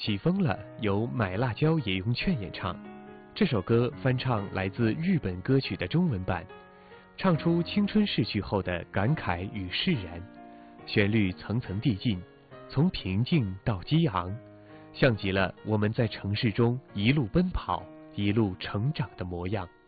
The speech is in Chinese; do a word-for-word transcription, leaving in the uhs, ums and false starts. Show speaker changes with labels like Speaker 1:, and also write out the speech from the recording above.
Speaker 1: 起风了》由买辣椒也用券演唱。这首歌翻唱来自日本歌曲的中文版，唱出青春逝去后的感慨与释然。旋律层层递进，从平静到激昂，像极了我们在城市中一路奔跑、一路成长的模样。